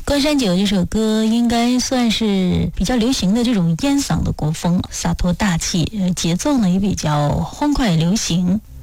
关山酒这首歌应该算是比较流行的这种烟嗓的国风，洒脱大气，节奏呢也比较欢快流行。